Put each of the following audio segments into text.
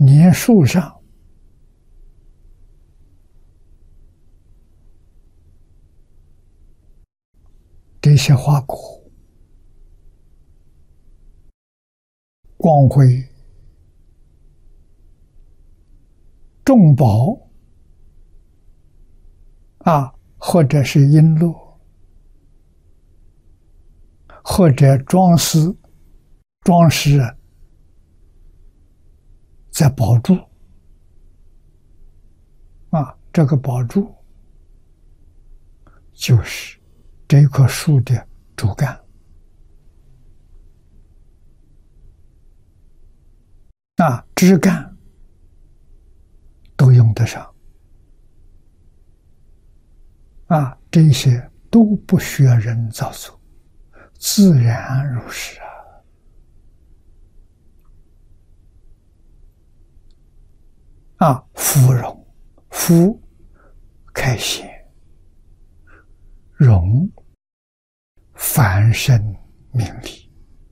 年树上这些花果光辉众宝或者是璎珞，或者装饰在宝柱这个宝柱就是这棵树的主干枝干都用得上这些都不需要人造作，自然如是芙蓉，芙开显，蓉繁盛名利。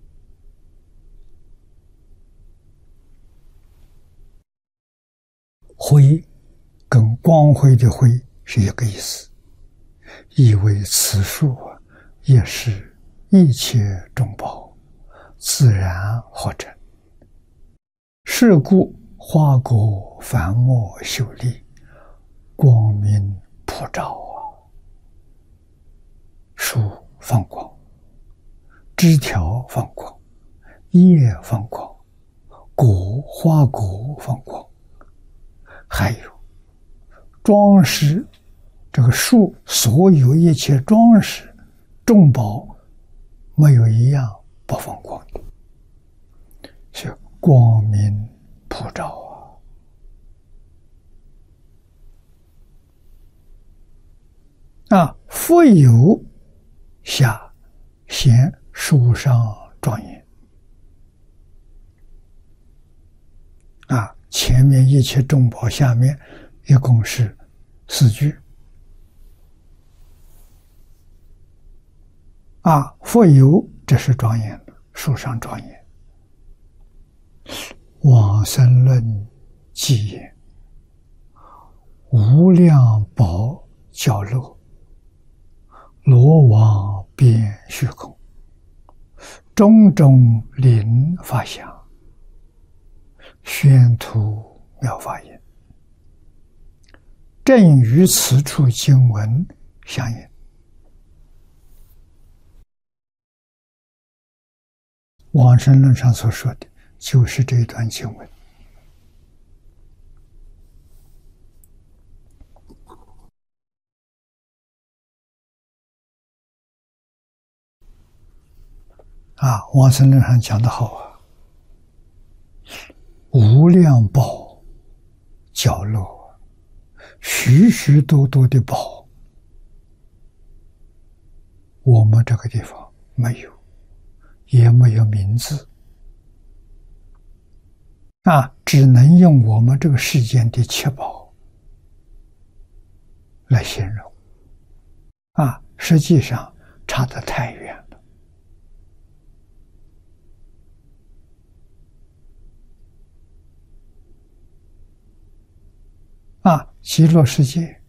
辉跟光辉的辉是一个意思，意为此树也是一切众宝，自然获真。是故花果繁茂秀丽，光明普照树放光，枝条放光，叶放光，花果放光，还有装饰这个树，所有一切装饰众宝没有一样不放光的，是光明普照复有下显树上庄严前面一切众宝，下面一共是4句复有，这是庄严的，树上庄严。往生论记言，无量宝角落，罗网遍虚空，种种灵法相，宣图妙法言，正与此处经文相应。往生论上所说的就是这一段经文往生论上讲得好无量宝角落，许许多多的宝，我们这个地方没有，也没有名字只能用我们这个世间的七宝来形容实际上差得太远了极乐世界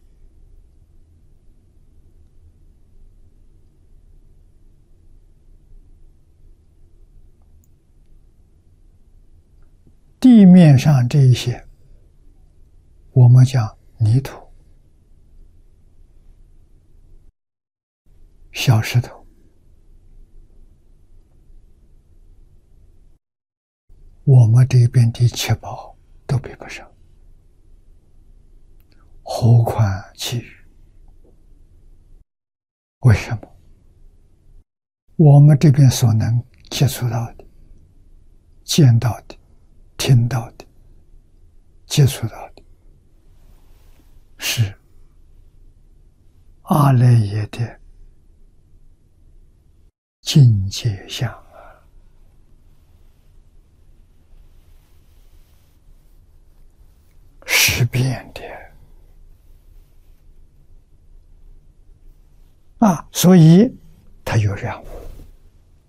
地面上这一些我们讲泥土、小石头，我们这边的七宝都比不上，何况其余？为什么？我们这边所能接触到的、见到的、听到的、接触到的，是阿赖耶的境界相识变的所以它有两无